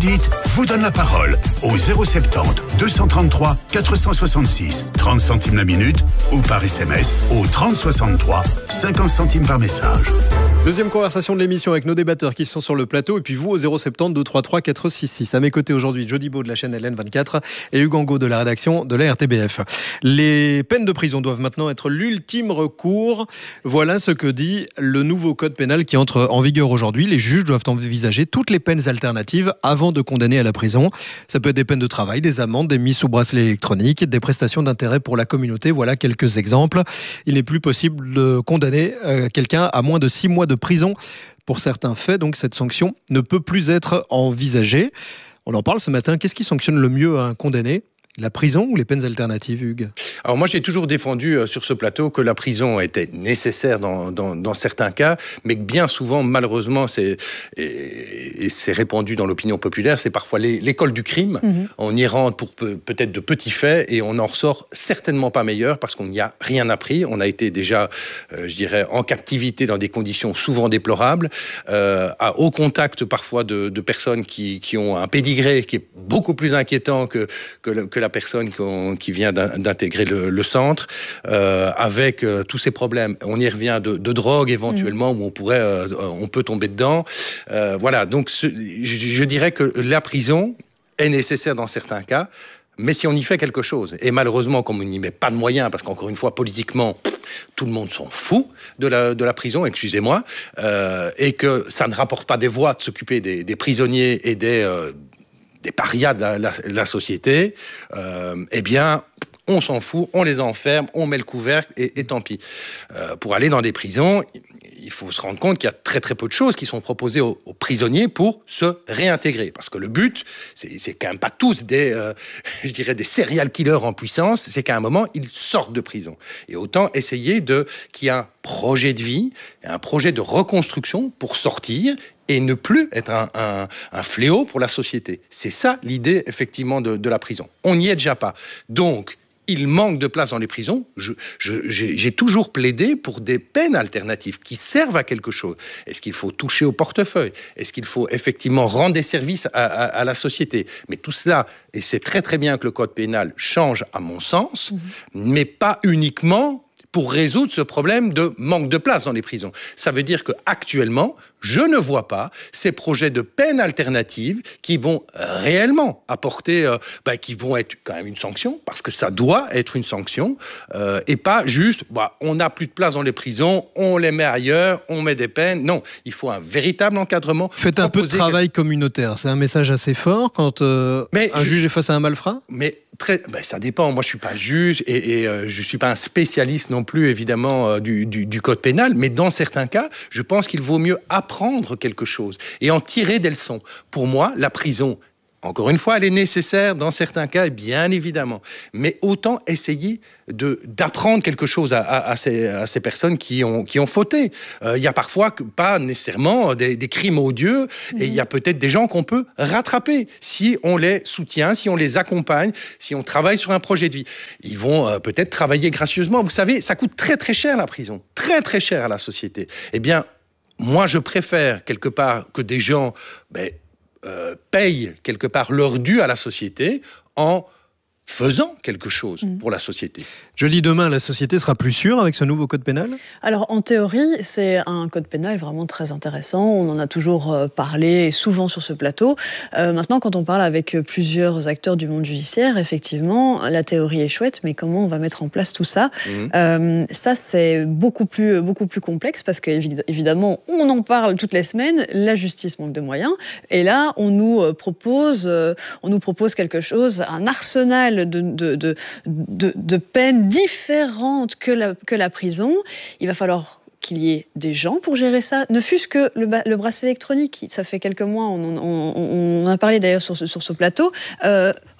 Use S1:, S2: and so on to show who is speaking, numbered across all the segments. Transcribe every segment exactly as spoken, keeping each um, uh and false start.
S1: dites vous donne la parole au zéro soixante-dix deux cent trente-trois quatre cent soixante-six, trente centimes la minute, ou par S M S au trente soixante-trois, cinquante centimes par message.
S2: Deuxième conversation de l'émission avec nos débatteurs qui sont sur le plateau et puis vous au zéro soixante-dix deux cent trente-trois quatre cent soixante-six. À mes côtés aujourd'hui, Jody Beau de la chaîne L N vingt-quatre et Hugues Angot de la rédaction de la R T B F. Les peines de prison doivent maintenant être l'ultime recours. Voilà ce que dit le nouveau code pénal qui entre en vigueur aujourd'hui. Les juges doivent envisager toutes les peines alternatives avant de condamner à la prison. Ça peut être des peines de travail, des amendes, des mises sous bracelet électronique, des prestations d'intérêt pour la communauté. Voilà quelques exemples. Il n'est plus possible de condamner quelqu'un à moins de six mois de prison pour certains faits, donc cette sanction ne peut plus être envisagée. On en parle ce matin. Qu'est-ce qui sanctionne le mieux un condamné ? La prison ou les peines alternatives, Hugues ?
S3: Alors moi, j'ai toujours défendu euh, sur ce plateau que la prison était nécessaire dans, dans, dans certains cas, mais que bien souvent, malheureusement, c'est, et, et c'est répandu dans l'opinion populaire, c'est parfois les, l'école du crime. Mmh. On y rentre pour pe- peut-être de petits faits et on en ressort certainement pas meilleur parce qu'on n'y a rien appris. On a été déjà, euh, je dirais, en captivité dans des conditions souvent déplorables, euh, à, au contact parfois de, de personnes qui, qui ont un pédigré qui est beaucoup plus inquiétant que, que, le, que la personne qui vient d'intégrer le, le centre, euh, avec euh, tous ces problèmes. On y revient de, de drogue éventuellement, mmh. où on pourrait, euh, on peut tomber dedans. Euh, voilà, donc ce, je, je dirais que la prison est nécessaire dans certains cas, mais si on y fait quelque chose, et malheureusement, comme on n'y met pas de moyens, parce qu'encore une fois, politiquement, tout le monde s'en fout de la, de la prison, excusez-moi, euh, et que ça ne rapporte pas des voix de s'occuper des, des prisonniers et des... Euh, des parias de la, la, la société, euh, eh bien, on s'en fout, on les enferme, on met le couvercle et, et tant pis. Euh, pour aller dans des prisons, il faut se rendre compte qu'il y a très très peu de choses qui sont proposées aux, aux prisonniers pour se réintégrer. Parce que le but, c'est, c'est quand même pas tous des, euh, je dirais, des serial killers en puissance, c'est qu'à un moment, ils sortent de prison. Et autant essayer de, qu'il y ait un projet de vie, un projet de reconstruction pour sortir et ne plus être un, un, un fléau pour la société. C'est ça l'idée, effectivement, de, de la prison. On n'y est déjà pas. Donc, il manque de place dans les prisons. Je, je, j'ai, j'ai toujours plaidé pour des peines alternatives qui servent à quelque chose. Est-ce qu'il faut toucher au portefeuille ? Est-ce qu'il faut effectivement rendre des services à, à, à la société ? Mais tout cela, et c'est très très bien que le code pénal change à mon sens, mmh. mais pas uniquement pour résoudre ce problème de manque de place dans les prisons. Ça veut dire qu'actuellement, je ne vois pas ces projets de peines alternatives qui vont réellement apporter, euh, bah, qui vont être quand même une sanction, parce que ça doit être une sanction, euh, et pas juste, bah, on n'a plus de place dans les prisons, on les met ailleurs, on met des peines. Non, il faut un véritable encadrement.
S2: Faites un peu de travail que... communautaire. C'est un message assez fort quand euh, mais un je... juge est face à un malfrat ?
S3: Mais Très, ben ça dépend. Moi, je suis pas juge et, et euh, je suis pas un spécialiste non plus, évidemment, euh, du, du, du code pénal. Mais dans certains cas, je pense qu'il vaut mieux apprendre quelque chose et en tirer des leçons. Pour moi, la prison, encore une fois, elle est nécessaire dans certains cas, bien évidemment. Mais autant essayer de, d'apprendre quelque chose à, à, à, ces, à ces personnes qui ont, qui ont fauté. Il euh, y a parfois que, pas nécessairement des, des crimes odieux, mmh. et il y a peut-être des gens qu'on peut rattraper si on les soutient, si on les accompagne, si on travaille sur un projet de vie. Ils vont euh, peut-être travailler gracieusement. Vous savez, ça coûte très très cher la prison, très très cher à la société. Eh bien, moi je préfère quelque part que des gens... Ben, Euh, payent quelque part leur dû à la société en faisant quelque chose mmh. pour la société.
S2: Je dis demain, la société sera plus sûre avec ce nouveau code pénal ?
S4: Alors, en théorie, c'est un code pénal vraiment très intéressant. On en a toujours euh, parlé, souvent sur ce plateau. Euh, maintenant, quand on parle avec plusieurs acteurs du monde judiciaire, effectivement, la théorie est chouette, mais comment on va mettre en place tout ça ? mmh. euh, Ça, c'est beaucoup plus, beaucoup plus complexe, parce qu'évidemment, on en parle toutes les semaines, la justice manque de moyens, et là, on nous propose, euh, on nous propose quelque chose, un arsenal De, de, de, de, de peines différentes que la, que la prison. Il va falloir qu'il y ait des gens pour gérer ça, ne fût-ce que le, le bracelet électronique. Ça fait quelques mois, on, on, on, on a parlé d'ailleurs sur ce, sur ce plateau. Euh,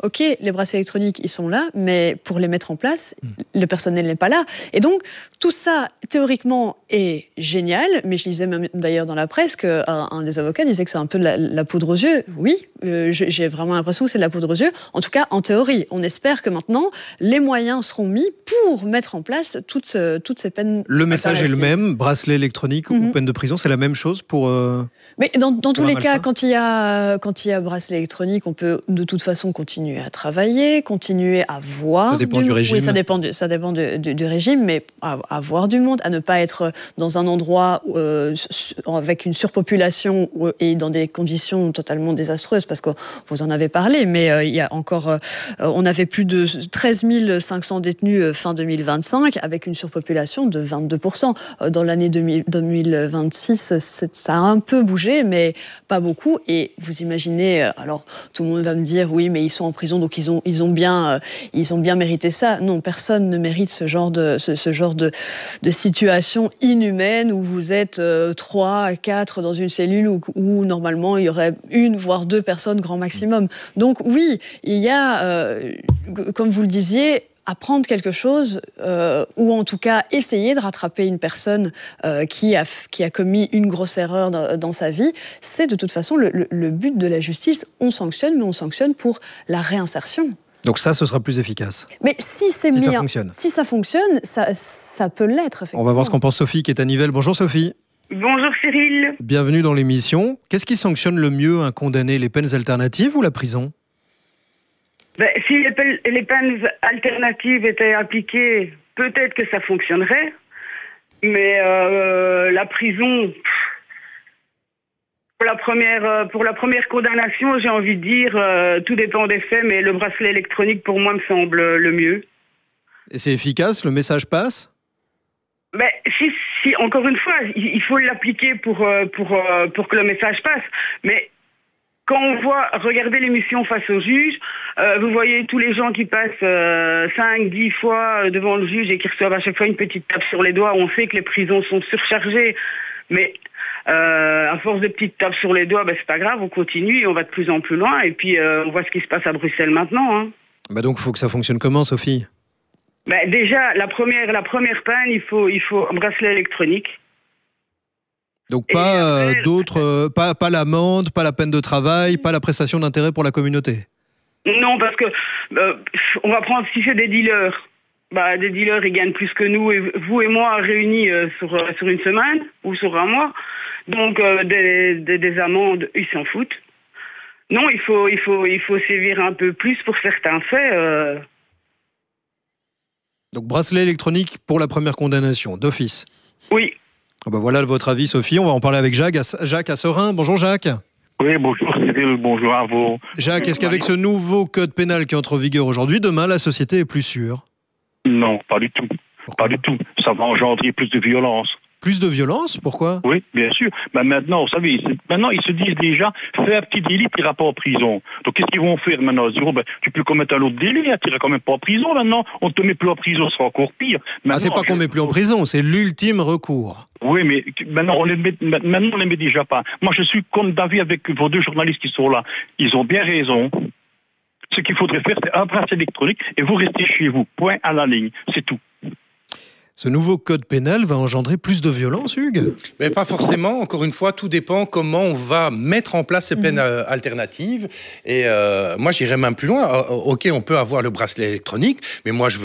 S4: ok, les bracelets électroniques, ils sont là, mais pour les mettre en place, mmh. le personnel n'est pas là. Et donc, tout ça, théoriquement, est génial, mais je lisais même d'ailleurs dans la presse qu'un un des avocats disait que c'est un peu de la, la poudre aux yeux. Oui, euh, j'ai vraiment l'impression que c'est de la poudre aux yeux. En tout cas, en théorie, on espère que maintenant, les moyens seront mis pour mettre en place toutes, toutes ces peines.
S2: Le message est le même, bracelet électronique mmh. ou peine de prison, c'est la même chose pour... Euh,
S4: mais dans, dans tous les cas, quand il, y a, quand il y a bracelet électronique, on peut de toute façon continuer à travailler, continuer à voir...
S2: Ça dépend du,
S4: du
S2: régime.
S4: Oui, ça dépend, du, ça dépend du, du, du régime, mais à, à voir du monde, à ne pas être dans un endroit euh, avec une surpopulation et dans des conditions totalement désastreuses, parce que vous en avez parlé, mais euh, il y a encore... Euh, on avait plus de treize mille cinq cents détenus fin deux mille vingt-cinq, avec une surpopulation de vingt-deux pour cent. Dans l'année deux mille vingt-six, ça a un peu bougé, mais pas beaucoup. Et vous imaginez, alors tout le monde va me dire, oui, mais ils sont en prison, donc ils ont, ils ont, bien, ils ont bien mérité ça. Non, personne ne mérite ce genre de, ce, ce genre de, de situation inhumaine où vous êtes trois, euh, quatre dans une cellule où, où normalement il y aurait une, voire deux personnes grand maximum. Donc oui, il y a, euh, comme vous le disiez, apprendre quelque chose, euh, ou en tout cas essayer de rattraper une personne euh, qui, a, qui a commis une grosse erreur dans, dans sa vie, c'est de toute façon le, le, le but de la justice. On sanctionne, mais on sanctionne pour la réinsertion.
S2: Donc ça, ce sera plus efficace.
S4: Mais si c'est
S2: si
S4: mis,
S2: ça fonctionne,
S4: si ça fonctionne, ça, ça peut l'être, effectivement.
S2: On va voir ce qu'en pense Sophie, qui est à Nivelles. Bonjour Sophie.
S5: Bonjour Cyril.
S2: Bienvenue dans l'émission. Qu'est-ce qui sanctionne le mieux un condamné, les peines alternatives ou la prison ?
S5: Ben, si les peines, les peines alternatives étaient appliquées, peut-être que ça fonctionnerait. Mais euh, la prison, pour la première, pour la première condamnation, j'ai envie de dire, euh, tout dépend des faits, mais le bracelet électronique, pour moi, me semble le mieux.
S2: Et c'est efficace ? Le message passe ?
S5: Ben, si, si, encore une fois, il faut l'appliquer pour, pour, pour que le message passe. Mais quand on voit, regardez l'émission Face au juge, euh, vous voyez tous les gens qui passent euh, cinq, dix fois devant le juge et qui reçoivent à chaque fois une petite tape sur les doigts. On sait que les prisons sont surchargées, mais euh, à force de petites tapes sur les doigts, ben, c'est pas grave, on continue et on va de plus en plus loin. Et puis, euh, on voit ce qui se passe à Bruxelles maintenant. Hein.
S2: Bah donc, il faut que ça fonctionne comment, Sophie ?
S5: Ben, déjà, la première, la première peine, il faut, il faut un bracelet électronique.
S2: Donc pas après, euh, d'autres, euh, pas, pas l'amende, pas la peine de travail, pas la prestation d'intérêt pour la communauté.
S5: Non, parce que euh, on va prendre si c'est des dealers. Bah, des dealers, ils gagnent plus que nous, et vous et moi réunis euh, sur, euh, sur une semaine ou sur un mois. Donc euh, des, des, des amendes, ils s'en foutent. Non, il faut, il faut, il faut sévir un peu plus pour certains faits. Euh...
S2: Donc bracelet électronique pour la première condamnation, d'office.
S5: Oui.
S2: Oh ben voilà votre avis, Sophie. On va en parler avec Jacques, Jacques à Serein. Bonjour Jacques.
S6: Oui, bonjour Cyril, bonjour à vous.
S2: Jacques, est-ce qu'avec ce nouveau code pénal qui entre en vigueur aujourd'hui, demain la société est plus sûre ?
S6: Non, pas du tout.
S2: Pourquoi ?
S6: Pas du tout. Ça va engendrer plus de violence.
S2: Plus de violence ? Pourquoi ?
S6: Oui, bien sûr. Ben maintenant, vous savez, maintenant ils se disent déjà, fais un petit délit, tu n'iras pas en prison. Donc qu'est-ce qu'ils vont faire maintenant ? Ils diront, ben, tu peux commettre un autre délit, tu n'iras quand même pas en prison maintenant. On ne te met plus en prison, ce sera encore pire. Maintenant,
S2: ah, c'est pas qu'on ne met plus en prison, c'est l'ultime recours.
S6: Oui, mais maintenant on les met, maintenant on les met déjà pas. Moi, je suis comme d'avis avec vos deux journalistes qui sont là. Ils ont bien raison. Ce qu'il faudrait faire, c'est un bracelet électronique et vous restez chez vous. Point à la ligne. C'est tout.
S2: Ce nouveau code pénal va engendrer plus de violence, Hugues ?
S3: Mais pas forcément. Encore une fois, tout dépend comment on va mettre en place ces peines mmh. alternatives. Et euh, moi, j'irais même plus loin. Ok, on peut avoir le bracelet électronique, mais moi, je veux